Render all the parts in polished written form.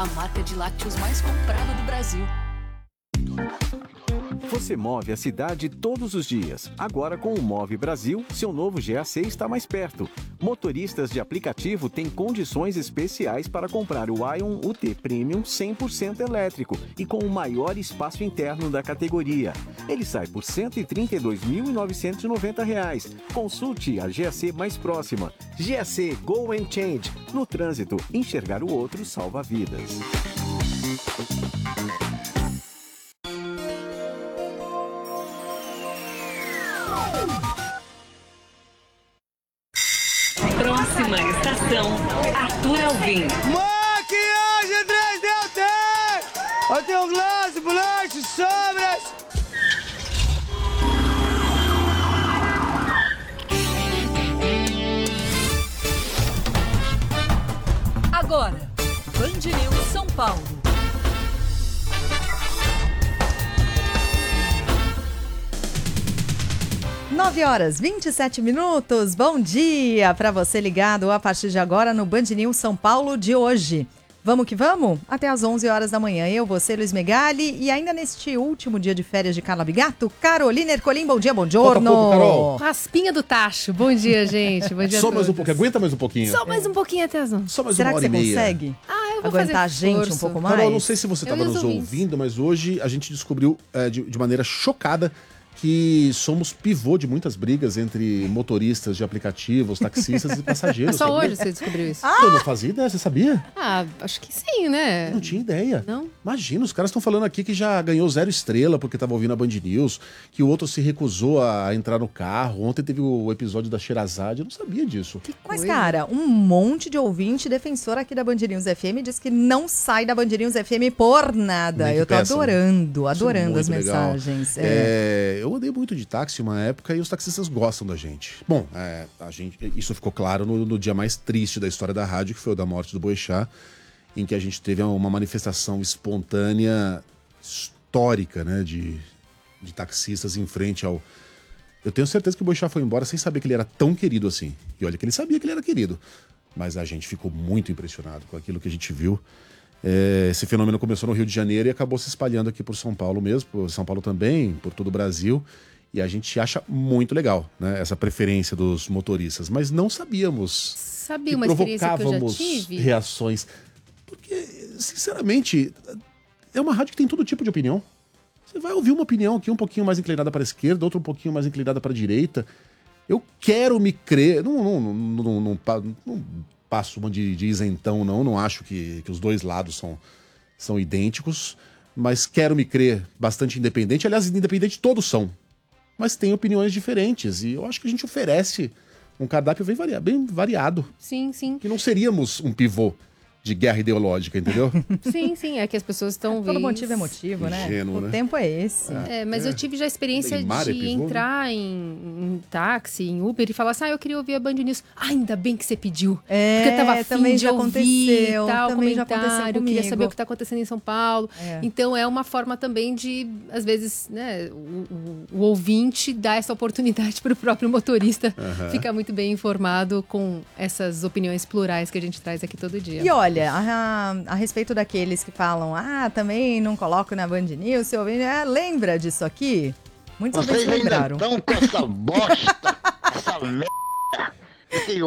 a marca de lácteos mais comprada do Brasil. Você move a cidade todos os dias. Agora com o Move Brasil, seu novo GAC está mais perto. Motoristas de aplicativo têm condições especiais para comprar o Ion UT Premium 100% elétrico e com o maior espaço interno da categoria. Ele sai por R$ 132.990. Consulte a GAC mais próxima. GAC Go and Change. No trânsito, enxergar o outro salva vidas. Próxima estação, Arthur Alvim. Maquiagem 3D eu tenho! Eu tenho glace, blush, sombras! Agora, Band News São Paulo. 9h27. Bom dia para você ligado a partir de agora no Band News São Paulo de hoje. Vamos que vamos? Até às 11h da manhã. Eu, você, Luiz Megali. E ainda neste último dia de férias de Carla Bigato, Carolina Ercolim. Bom dia, bom giorno. Carol. Raspinha do tacho. Bom dia, gente. Bom dia Só a mais um todos. pouquinho. Aguenta mais um pouquinho. Só mais um pouquinho até as 11. Só mais Será uma que hora você e meia. consegue Eu vou aguentar a fazer gente esforço. um pouco mais? Carol, não sei se você estava e os nos ouvintes. ouvindo, mas hoje a gente descobriu de maneira chocada que somos pivô de muitas brigas entre motoristas de aplicativos, taxistas e passageiros. Só sabia? hoje você descobriu isso? Eu não fazia ideia, você sabia? Ah, acho que sim, né? Eu não tinha ideia. Não? Imagina, os caras estão falando aqui que já ganhou 0 estrela porque estava ouvindo a Band News, que o outro se recusou a entrar no carro. Ontem teve o episódio da Sherazade, eu não sabia disso. Mas, cara, um monte de ouvinte defensor aqui da Band News FM diz que não sai da Band News FM por nada. Nem que Eu tô peçam, né? adorando Isso é as muito legal. mensagens. Eu andei muito de táxi uma época e os taxistas gostam da gente. Bom, isso ficou claro no dia mais triste da história da rádio, que foi o da morte do Boechat, em que a gente teve uma manifestação espontânea, histórica, né, de taxistas em frente ao... Eu tenho certeza que o Boechat foi embora sem saber que ele era tão querido assim. E olha que ele sabia que ele era querido. Mas a gente ficou muito impressionado com aquilo que a gente viu. Esse fenômeno começou no Rio de Janeiro e acabou se espalhando aqui por São Paulo mesmo, por São Paulo também, por todo o Brasil. E a gente acha muito legal, né, essa preferência dos motoristas. Mas não sabíamos Sabe que uma experiência que eu já provocávamos tive? reações. Porque, sinceramente, é uma rádio que tem todo tipo de opinião. Você vai ouvir uma opinião aqui um pouquinho mais inclinada para a esquerda, outra um pouquinho mais inclinada para a direita. Eu quero me crer... Não passo uma de isentão, não acho que os dois lados são idênticos, mas quero me crer bastante independente. Aliás, independente todos são, mas tem opiniões diferentes, e eu acho que a gente oferece um cardápio bem variado, Sim, sim. que não seríamos um pivô de guerra ideológica, entendeu? Sim. É que as pessoas estão Todo vendo. motivo é motivo, né? Ingênuo, O né? tempo é esse. Mas eu tive já a experiência Neymar é de pivô, né? entrar em táxi, em Uber e falar assim, eu queria ouvir a Band News. Ainda bem que você pediu. É, Porque eu tava afim também de já ouvir aconteceu, tal, também já aconteceu comentário, queria comigo. saber o que tá acontecendo em São Paulo. É. Então é uma forma também de, às vezes, né, o ouvinte dar essa oportunidade para o próprio motorista ficar muito bem informado com essas opiniões plurais que a gente traz aqui todo dia. E olha, a respeito daqueles que falam, também não coloco na Band News, seu ouvinte, lembra disso aqui? Muitos ouvintes lembraram. Estão com essa bosta, essa merda, esse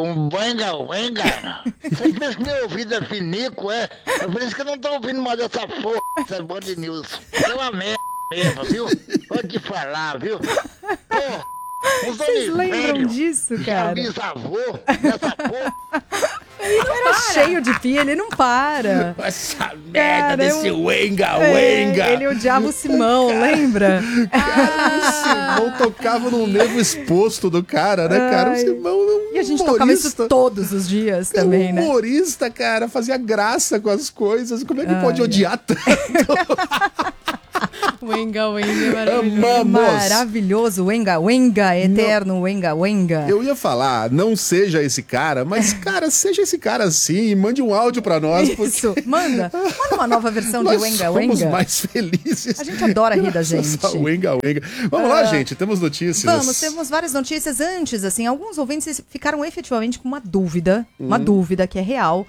wenga. Vocês pensam que meu ouvido é finico, é? É por isso que eu não tô ouvindo mais essa porra, essa Band News. É uma merda mesmo, viu? Vou te falar, viu? Porra, Vocês lembram disso, cara? bisavô, dessa porra. Era cheio de pia, ele não para. Essa merda Cara, desse wenga. Ele odiava o Simão, lembra? O Simão tocava no nervo exposto do cara, né, cara? O Simão é um E a gente tocava isso todos os dias também, né? humorista, cara, fazia graça com as coisas. Como é que pode odiar tanto? Wenga, é maravilhoso. Amamos! Maravilhoso, Wenga, eterno, Wenga. Eu ia falar, não seja esse cara, mas, cara, seja esse cara sim e mande um áudio pra nós. Isso, manda uma nova versão de Nós Wenga. somos mais felizes. A gente adora rir da gente. Wenga. Vamos lá, gente, temos notícias. Temos várias notícias antes, assim, alguns ouvintes ficaram efetivamente com uma dúvida que é real.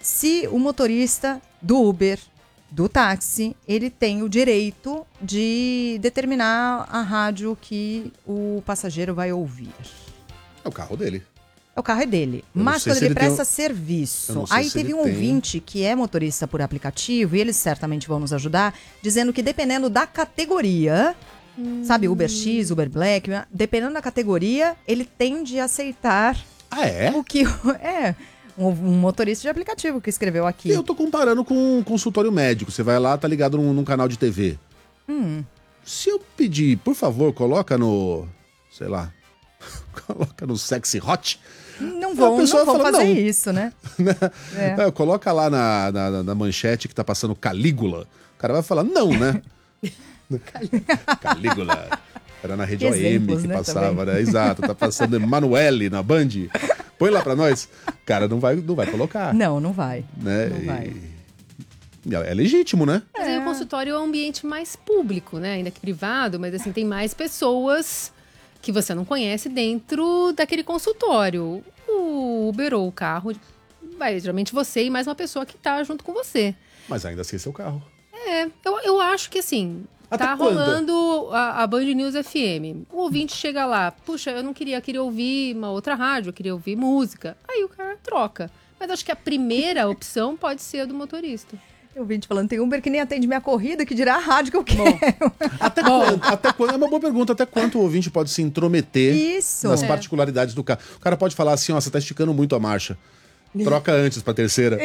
se o motorista do Uber, do táxi, ele tem o direito de determinar a rádio que o passageiro vai ouvir. É o carro dele. O carro é dele. Mas quando ele presta serviço. Aí teve um ouvinte que é motorista por aplicativo, e eles certamente vão nos ajudar, dizendo que dependendo da categoria, sabe, Uber X, Uber Black, dependendo da categoria, ele tende a aceitar o que... Um motorista de aplicativo que escreveu aqui. Eu tô comparando com um consultório médico. Você vai lá, tá ligado num canal de TV. Se eu pedir, por favor, coloca no... Sei lá... coloca no Sexy Hot... Não vão fazer isso, né? Coloca lá na manchete que tá passando Calígula. O cara vai falar, não, né? Calígula. Era na rede OM que passava, né? Exato, tá passando Emanuele na Band. Põe lá pra nós. Cara, não vai colocar. Não vai. Né? Não vai. É legítimo, né? Mas aí o consultório é um ambiente mais público, né? Ainda que privado, mas assim, tem mais pessoas que você não conhece dentro daquele consultório. O Uber ou o carro, vai geralmente você e mais uma pessoa que tá junto com você. Mas ainda assim é seu carro. Eu acho que assim, até tá quando? rolando a Band News FM. O ouvinte chega lá, puxa, eu queria ouvir uma outra rádio, eu queria ouvir música. Aí o cara troca. Mas acho que a primeira opção pode ser a do motorista. Eu vi te falando, tem Uber que nem atende minha corrida, que dirá a rádio que eu quero. Até quando? É uma boa pergunta. Até quanto o ouvinte pode se intrometer nas particularidades do carro? O cara pode falar assim, ó, você tá esticando muito a marcha. Troca antes pra terceira.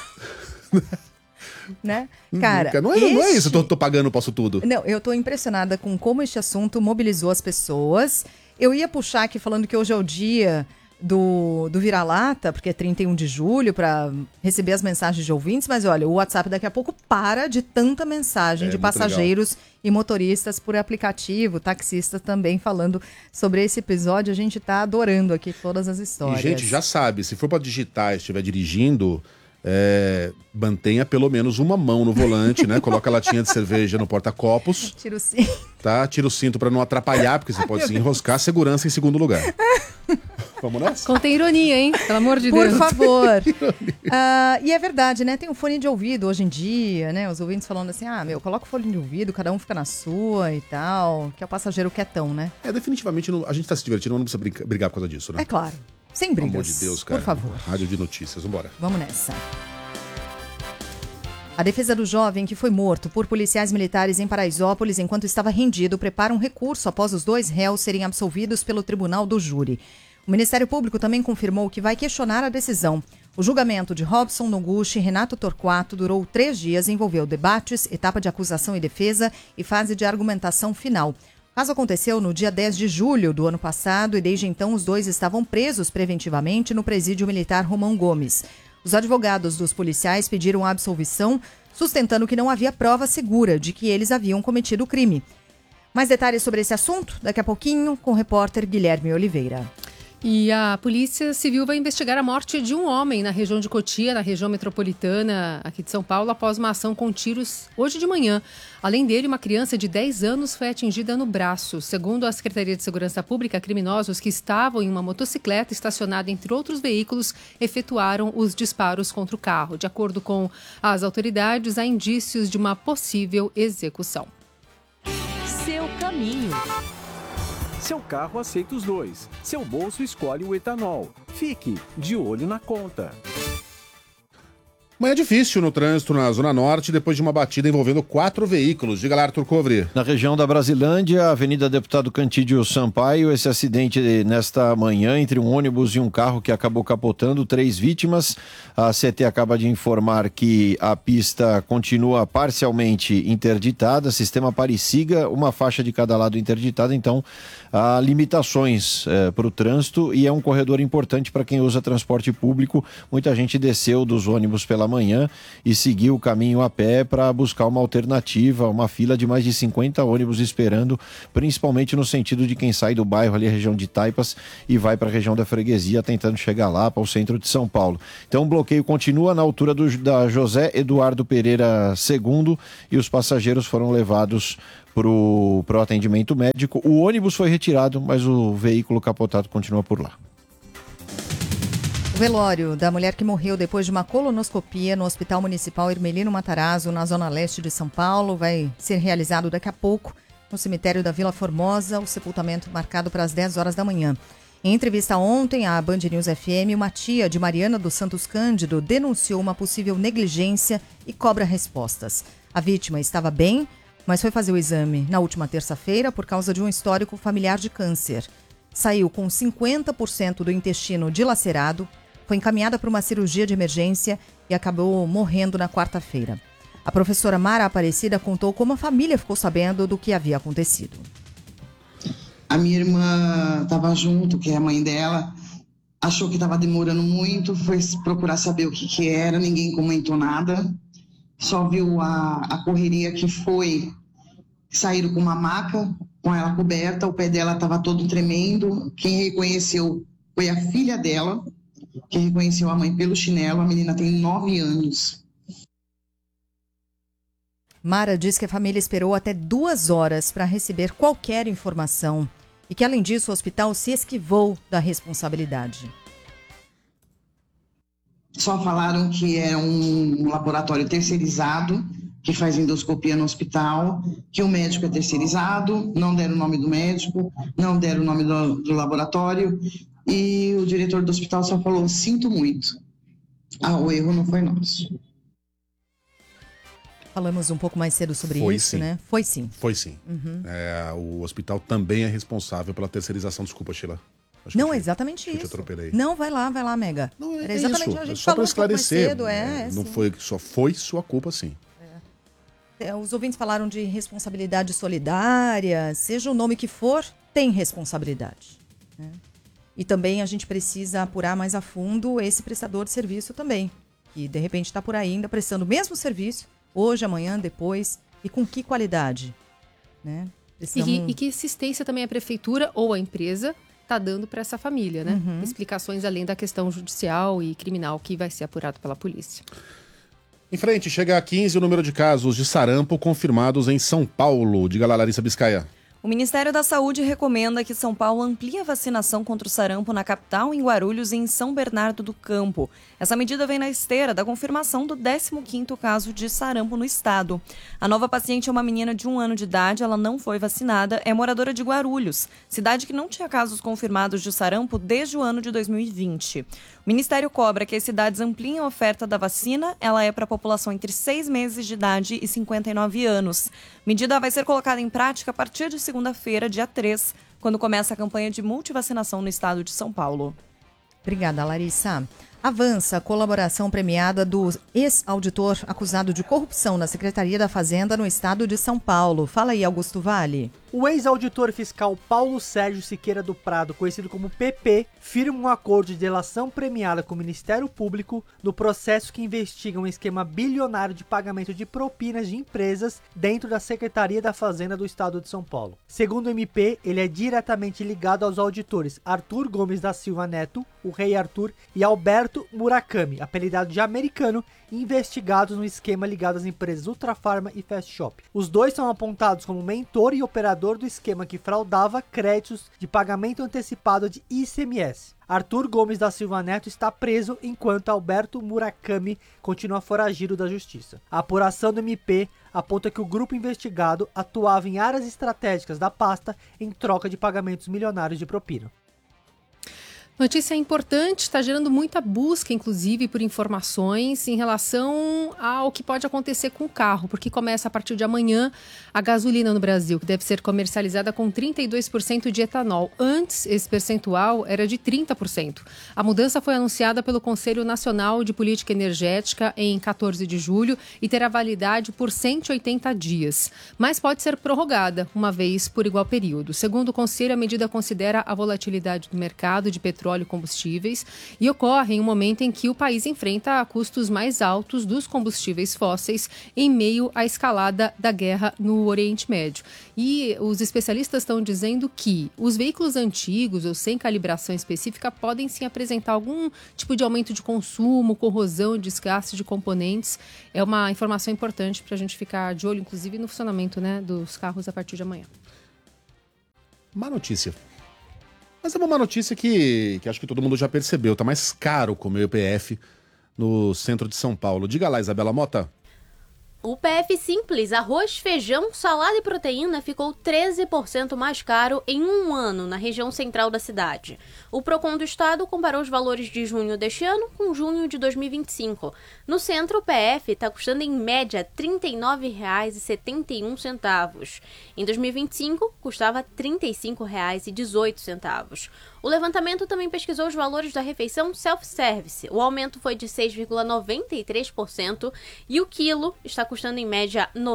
Né? Cara, não é isso, eu tô pagando, posso tudo. Não, eu tô impressionada com como este assunto mobilizou as pessoas. Eu ia puxar aqui falando que hoje é o dia do Vira-Lata, porque é 31 de julho, para receber as mensagens de ouvintes, mas olha, o WhatsApp daqui a pouco para de tanta mensagem de passageiros e motoristas por aplicativo, taxistas também falando sobre esse episódio. A gente tá adorando aqui todas as histórias. E, gente, já sabe, se for para digitar e estiver dirigindo, mantenha pelo menos uma mão no volante, né? Coloca a latinha de cerveja no porta-copos. Tira o cinto. Tá? Tira o cinto para não atrapalhar, porque você pode se enroscar. Segurança em segundo lugar. Vamos nessa? Contém ironia, hein? Pelo amor de Deus. Por favor. E é verdade, né? Tem um fone de ouvido hoje em dia, né? Os ouvintes falando assim, coloca o fone de ouvido, cada um fica na sua e tal. Que é o passageiro quietão, né? Definitivamente, a gente tá se divertindo, não precisa brigar por causa disso, né? É claro. Sem brigas. Pelo amor de Deus, cara. Por favor. Rádio de notícias, vambora. Vamos nessa. A defesa do jovem que foi morto por policiais militares em Paraisópolis enquanto estava rendido prepara um recurso após os 2 réus serem absolvidos pelo tribunal do júri. O Ministério Público também confirmou que vai questionar a decisão. O julgamento de Robson Noguchi e Renato Torquato durou 3 dias e envolveu debates, etapa de acusação e defesa e fase de argumentação final. O caso aconteceu no dia 10 de julho do ano passado e desde então os 2 estavam presos preventivamente no presídio militar Romão Gomes. Os advogados dos policiais pediram a absolvição, sustentando que não havia prova segura de que eles haviam cometido o crime. Mais detalhes sobre esse assunto daqui a pouquinho com o repórter Guilherme Oliveira. E a Polícia Civil vai investigar a morte de um homem na região de Cotia, na região metropolitana aqui de São Paulo, após uma ação com tiros hoje de manhã. Além dele, uma criança de 10 anos foi atingida no braço. Segundo a Secretaria de Segurança Pública, criminosos que estavam em uma motocicleta estacionada entre outros veículos efetuaram os disparos contra o carro. De acordo com as autoridades, há indícios de uma possível execução. Seu caminho. Seu carro aceita os 2. Seu bolso escolhe o etanol. Fique de olho na conta. Manhã difícil no trânsito na Zona Norte, depois de uma batida envolvendo 4 veículos. Diga lá, Arthur Covre. Na região da Brasilândia, Avenida Deputado Cantídio Sampaio, esse acidente nesta manhã entre um ônibus e um carro que acabou capotando, 3 vítimas. A CT acaba de informar que a pista continua parcialmente interditada, sistema pare-siga, uma faixa de cada lado interditada, então há limitações para o trânsito e é um corredor importante para quem usa transporte público. Muita gente desceu dos ônibus pela manhã e seguiu o caminho a pé para buscar uma alternativa, uma fila de mais de 50 ônibus esperando, principalmente no sentido de quem sai do bairro ali, a região de Taipas, e vai para a região da Freguesia, tentando chegar lá para o centro de São Paulo. Então o bloqueio continua na altura da José Eduardo Pereira II e os passageiros foram levados pro atendimento médico. O ônibus foi retirado, mas o veículo capotado continua por lá. O velório da mulher que morreu depois de uma colonoscopia no Hospital Municipal Hermelino Matarazzo, na zona leste de São Paulo, vai ser realizado daqui a pouco no cemitério da Vila Formosa, o sepultamento marcado para as 10 horas da manhã. Em entrevista ontem à Band News FM, uma tia de Mariana dos Santos Cândido denunciou uma possível negligência e cobra respostas. A vítima estava bem, mas foi fazer o exame na última terça-feira por causa de um histórico familiar de câncer. Saiu com 50% do intestino dilacerado, foi encaminhada para uma cirurgia de emergência e acabou morrendo na quarta-feira. A professora Mara Aparecida contou como a família ficou sabendo do que havia acontecido. A minha irmã estava junto, que é a mãe dela, achou que estava demorando muito, foi procurar saber o que era, ninguém comentou nada, só viu a correria que foi, saíram com uma maca, com ela coberta, o pé dela estava todo tremendo, quem reconheceu foi a filha dela, que reconheceu a mãe pelo chinelo, a menina tem 9 anos. Mara diz que a família esperou até 2 horas para receber qualquer informação e que, além disso, o hospital se esquivou da responsabilidade. Só falaram que é um laboratório terceirizado, que faz endoscopia no hospital, que o médico é terceirizado, não deram o nome do médico, não deram o nome do laboratório, e o diretor do hospital só falou, sinto muito, o erro não foi nosso. Falamos um pouco mais cedo sobre isso, sim. né? Foi sim. Foi sim. Uhum. O hospital também é responsável pela terceirização. Desculpa, Sheila. Não, é exatamente eu te isso. atropelei. Não, vai lá, Mega. Não, era exatamente isso. a gente Só para falou um pouco mais esclarecer. cedo, Não sim. foi, só foi sua culpa, sim. Os ouvintes falaram de responsabilidade solidária, seja o nome que for, tem responsabilidade, né? E também a gente precisa apurar mais a fundo esse prestador de serviço também, que de repente está por aí ainda prestando o mesmo serviço, hoje, amanhã, depois, e com que qualidade, né? E que assistência também a prefeitura ou a empresa está dando para essa família, né? Uhum. Explicações além da questão judicial e criminal que vai ser apurado pela polícia. Em frente, chega a 15 o número de casos de sarampo confirmados em São Paulo. Diga lá, Larissa Biscaia. O Ministério da Saúde recomenda que São Paulo amplie a vacinação contra o sarampo na capital, em Guarulhos e em São Bernardo do Campo. Essa medida vem na esteira da confirmação do 15º caso de sarampo no estado. A nova paciente é uma menina de 1 ano de idade, ela não foi vacinada, é moradora de Guarulhos, cidade que não tinha casos confirmados de sarampo desde o ano de 2020. O Ministério cobra que as cidades ampliem a oferta da vacina, ela é para a população entre 6 meses de idade e 59 anos. A medida vai ser colocada em prática a partir de segunda-feira, dia 3, quando começa a campanha de multivacinação no estado de São Paulo. Obrigada, Larissa. Avança a colaboração premiada do ex-auditor acusado de corrupção na Secretaria da Fazenda no estado de São Paulo. Fala aí, Augusto Vale. O ex-auditor fiscal Paulo Sérgio Siqueira do Prado, conhecido como PP, firma um acordo de delação premiada com o Ministério Público no processo que investiga um esquema bilionário de pagamento de propinas de empresas dentro da Secretaria da Fazenda do Estado de São Paulo. Segundo o MP, ele é diretamente ligado aos auditores Arthur Gomes da Silva Neto, o Rei Arthur, e Alberto Murakami, apelidado de americano, investigados no esquema ligado às empresas Ultrafarma e Fast Shop. Os dois são apontados como mentor e operador do esquema que fraudava créditos de pagamento antecipado de ICMS. Arthur Gomes da Silva Neto está preso, enquanto Alberto Murakami continua foragido da justiça. A apuração do MP aponta que o grupo investigado atuava em áreas estratégicas da pasta em troca de pagamentos milionários de propina. Notícia importante, está gerando muita busca, inclusive, por informações em relação ao que pode acontecer com o carro, porque começa a partir de amanhã a gasolina no Brasil, que deve ser comercializada com 32% de etanol. Antes, esse percentual era de 30%. A mudança foi anunciada pelo Conselho Nacional de Política Energética em 14 de julho e terá validade por 180 dias, mas pode ser prorrogada uma vez por igual período. Segundo o Conselho, a medida considera a volatilidade do mercado de petróleo e combustíveis e ocorre em um momento em que o país enfrenta custos mais altos dos combustíveis fósseis em meio à escalada da guerra no Oriente Médio. E os especialistas estão dizendo que os veículos antigos ou sem calibração específica podem sim apresentar algum tipo de aumento de consumo, corrosão, desgaste de componentes. É uma informação importante para a gente ficar de olho, inclusive, no funcionamento, né, dos carros a partir de amanhã. Má notícia. Mas é uma má notícia que acho que todo mundo já percebeu. Tá mais caro comer o PF no centro de São Paulo. Diga lá, Isabela Mota. O PF Simples, arroz, feijão, salada e proteína ficou 13% mais caro em um ano na região central da cidade. O Procon do Estado comparou os valores de junho deste ano com junho de 2025. No centro, o PF está custando em média R$ 39,71. Em 2025, custava R$ 35,18. O levantamento também pesquisou os valores da refeição self-service. O aumento foi de 6,93% e o quilo está custando em média R$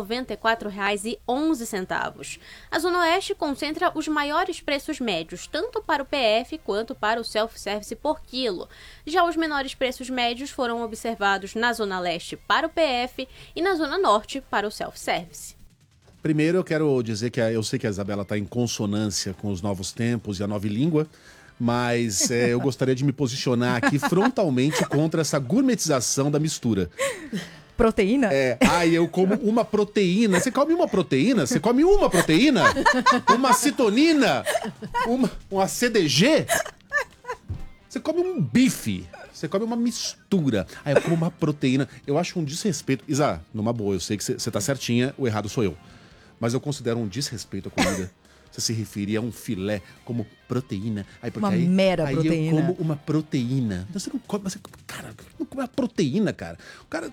94,11. A Zona Oeste concentra os maiores preços médios, tanto para o PF quanto para o self-service por quilo. Já os menores preços médios foram observados na Zona Leste para o PF e na Zona Norte para o self-service. Primeiro eu quero dizer que eu sei que a Isabela está em consonância com os novos tempos e a nova língua, mas eu gostaria de me posicionar aqui frontalmente contra essa gourmetização da mistura. Proteína? Eu como uma proteína. Você come uma proteína? Você come uma proteína? Uma citonina? Uma CDG? Você come um bife. Você come uma mistura. Eu como uma proteína. Eu acho um desrespeito. Isa, numa boa, eu sei que você tá certinha, o errado sou eu. Mas eu considero um desrespeito à comida. Você se referir a um filé como proteína. Mera proteína. Eu como uma proteína. Você não come, cara, não come uma proteína, cara. O cara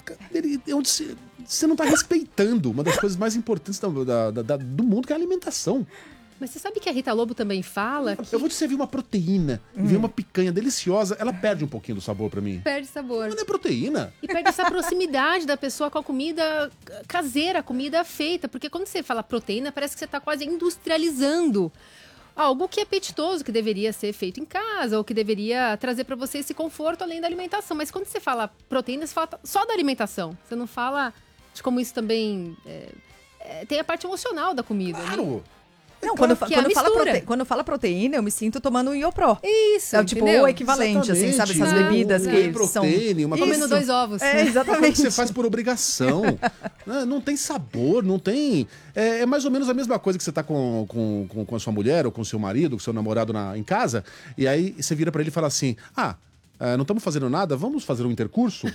você não tá respeitando uma das coisas mais importantes do mundo, que é a alimentação. Mas você sabe que a Rita Lobo também fala que... Eu vou te servir uma proteína e ver uma picanha deliciosa, ela perde um pouquinho do sabor pra mim. Perde sabor. Mas não é proteína. E perde essa proximidade da pessoa com a comida caseira, a comida feita. Porque quando você fala proteína, parece que você tá quase industrializando algo que é apetitoso, que deveria ser feito em casa, ou que deveria trazer pra você esse conforto além da alimentação. Mas quando você fala proteína, você fala só da alimentação. Você não fala de como isso também tem a parte emocional da comida. Claro! Né? Não, quando fala proteína, eu me sinto tomando um Iopró. Isso, é tipo o equivalente, assim, sabe? Essas bebidas que proteína, são... Comendo 2 ovos. Exatamente. Que você faz por obrigação. Não tem sabor, não tem... É mais ou menos a mesma coisa que você tá com a sua mulher, ou com o seu marido, com o seu namorado em casa, e aí você vira pra ele e fala assim, não estamos fazendo nada, vamos fazer um intercurso?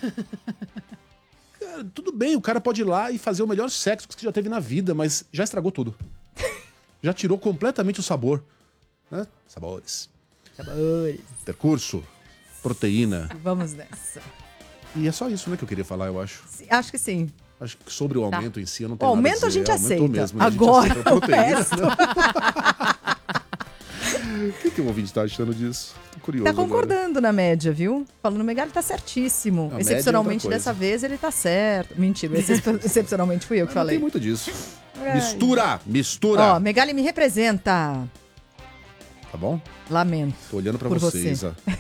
Cara, tudo bem, o cara pode ir lá e fazer o melhor sexo que você já teve na vida, mas já estragou tudo. Já tirou completamente o sabor. Né? Sabores. Intercurso. Proteína. Vamos nessa. E é só isso, né, que eu queria falar, eu acho. Acho que sim. Acho que sobre o aumento em si, eu não tenho nada a dizer. A gente aceita. Mesmo, agora, a gente aceita proteína, né? O que o ouvinte tá achando disso? Tô curioso. Tá concordando na média, viu? Falando Megali tá certíssimo. A excepcionalmente dessa vez ele tá certo. Mentira, excepcionalmente fui eu que falei. Não tem muito disso. Mistura! Ó, Megali me representa. Tá bom? Lamento. Tô olhando pra por você.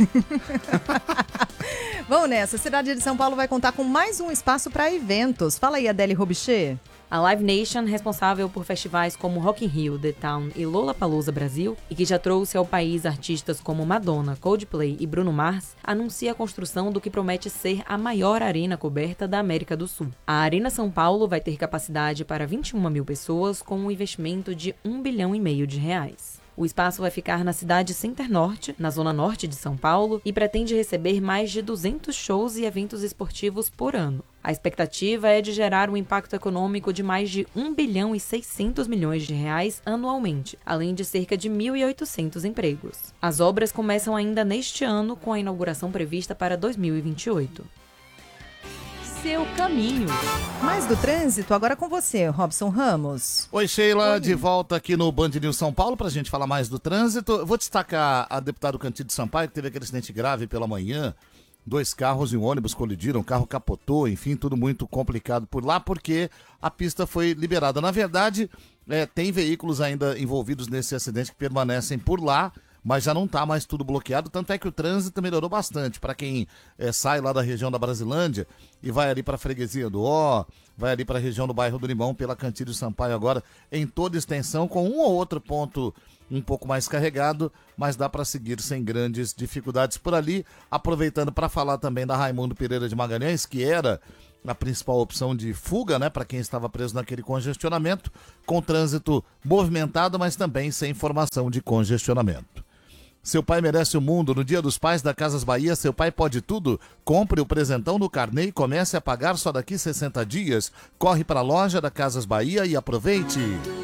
Vamos nessa. A cidade de São Paulo vai contar com mais um espaço para eventos. Fala aí, Adele Robichê. A Live Nation, responsável por festivais como Rock in Rio, The Town e Lollapalooza Brasil, e que já trouxe ao país artistas como Madonna, Coldplay e Bruno Mars, anuncia a construção do que promete ser a maior arena coberta da América do Sul. A Arena São Paulo vai ter capacidade para 21 mil pessoas com um investimento de R$1,5 bilhão de reais. O espaço vai ficar na cidade Center Norte, na zona norte de São Paulo, e pretende receber mais de 200 shows e eventos esportivos por ano. A expectativa é de gerar um impacto econômico de mais de R$1,6 bilhão de reais anualmente, além de cerca de 1.800 empregos. As obras começam ainda neste ano, com a inauguração prevista para 2028. Seu caminho. Mais do trânsito, agora com você, Robson Ramos. Oi, Sheila, de volta aqui no Band News São Paulo pra gente falar mais do trânsito. Eu vou destacar a deputada Cantídio Sampaio, que teve aquele acidente grave pela manhã. 2 carros e um ônibus colidiram, o carro capotou, enfim, tudo muito complicado por lá, porque a pista foi liberada. Na verdade, tem veículos ainda envolvidos nesse acidente que permanecem por lá, mas já não está mais tudo bloqueado, tanto é que o trânsito melhorou bastante. Para quem sai lá da região da Brasilândia e vai ali para a freguesia do Ó, vai ali para a região do bairro do Limão, pela Cantídio Sampaio agora, em toda extensão, com um ou outro ponto um pouco mais carregado, mas dá para seguir sem grandes dificuldades por ali. Aproveitando para falar também da Raimundo Pereira de Magalhães, que era a principal opção de fuga, né, para quem estava preso naquele congestionamento, com trânsito movimentado, mas também sem informação de congestionamento. Seu pai merece o mundo. No Dia dos Pais da Casas Bahia, seu pai pode tudo. Compre o presentão no carnê e comece a pagar só daqui 60 dias. Corre para a loja da Casas Bahia e aproveite.